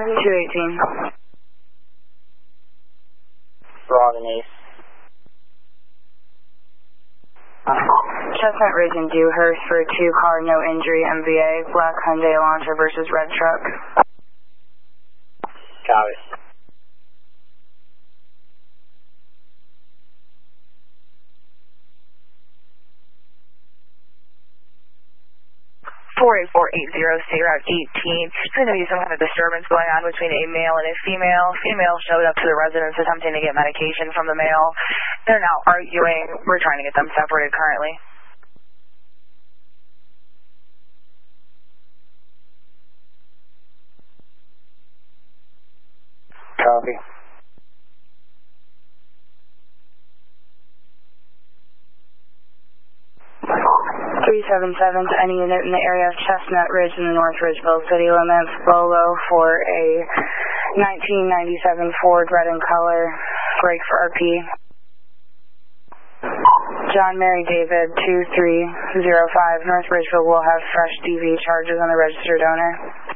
218. Wrong and Ace. Chestnut Ridge and Dewhurst for 2-car, no injury, MVA, black Hyundai Elantra versus red truck. Copy. State Route 18. There's going to be some kind of disturbance going on between a male and a female. Female showed up to the residence attempting to get medication from the male. They're now arguing. We're trying to get them separated currently. Copy. .377 to any unit in the area of Chestnut Ridge in the North Ridgeville city limits. Bolo for a 1997 Ford red in color. Break for RP. John Mary David 2305 North Ridgeville will have fresh DV charges on the registered owner.